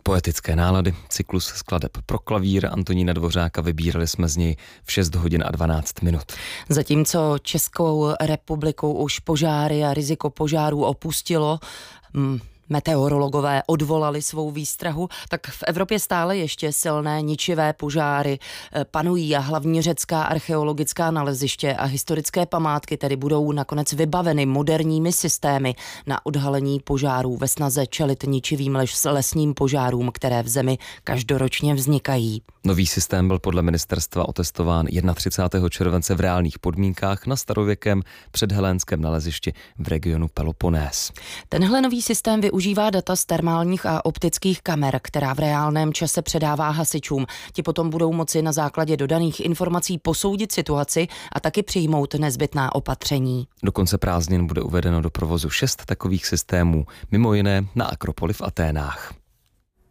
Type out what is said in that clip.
Poetické nálady, cyklus skladeb pro klavír Antonína Dvořáka, vybírali jsme z něj v 6 hodin a 12 minut. Zatímco Českou republikou už požáry a riziko požárů opustilo, meteorologové odvolali svou výstrahu, tak v Evropě stále ještě silné ničivé požáry panují a hlavní řecká archeologická naleziště a historické památky tedy budou nakonec vybaveny moderními systémy na odhalení požárů ve snaze čelit ničivým lesním požárům, které v zemi každoročně vznikají. Nový systém byl podle ministerstva otestován 31. července v reálných podmínkách na starověkém předhelénském nalezišti v regionu Peloponés. Tenhle nový systém využívá data z termálních a optických kamer, která v reálném čase předává hasičům. Ti potom budou moci na základě dodaných informací posoudit situaci a taky přijmout nezbytná opatření. Do konce prázdnin bude uvedeno do provozu 6 takových systémů, mimo jiné na Akropoli v Aténách.